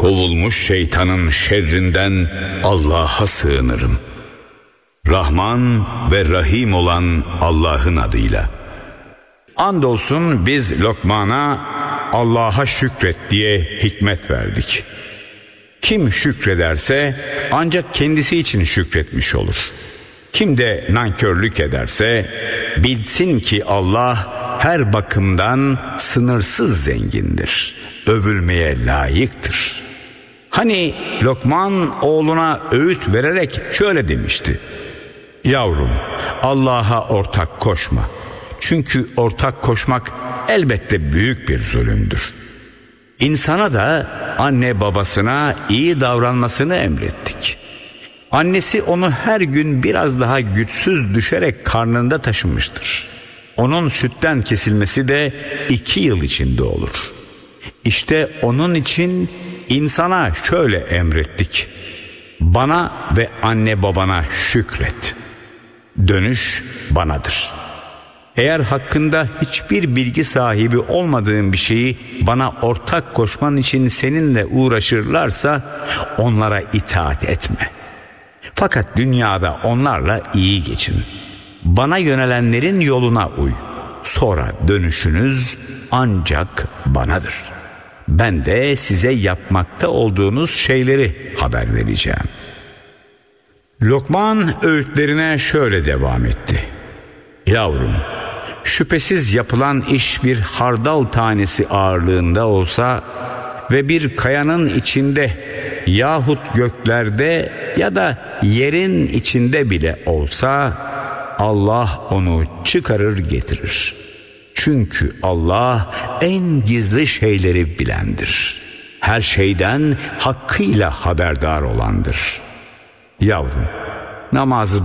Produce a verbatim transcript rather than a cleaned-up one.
Kovulmuş şeytanın şerrinden Allah'a sığınırım. Rahman ve Rahim olan Allah'ın adıyla. Andolsun biz Lokman'a Allah'a şükret diye hikmet verdik. Kim şükrederse ancak kendisi için şükretmiş olur. Kim de nankörlük ederse bilsin ki Allah her bakımdan sınırsız zengindir. Övülmeye layıktır. Hani Lokman oğluna öğüt vererek şöyle demişti: Yavrum, Allah'a ortak koşma. Çünkü ortak koşmak elbette büyük bir zulümdür. İnsana da anne babasına iyi davranmasını emrettik. Annesi onu her gün biraz daha güçsüz düşerek karnında taşımıştır. Onun sütten kesilmesi de iki yıl içinde olur. İşte onun için insana şöyle emrettik: bana ve anne babana şükret. Dönüş banadır. Eğer hakkında hiçbir bilgi sahibi olmadığın bir şeyi bana ortak koşman için seninle uğraşırlarsa onlara itaat etme. Fakat dünyada onlarla iyi geçin. Bana yönelenlerin yoluna uy. Sonra dönüşünüz ancak banadır. Ben de size yapmakta olduğunuz şeyleri haber vereceğim. Lokman öğütlerine şöyle devam etti: Yavrum, şüphesiz yapılan iş bir hardal tanesi ağırlığında olsa ve bir kayanın içinde yahut göklerde ya da yerin içinde bile olsa Allah onu çıkarır getirir. Çünkü Allah en gizli şeyleri bilendir. Her şeyden hakkıyla haberdar olandır. Yavrum, namazı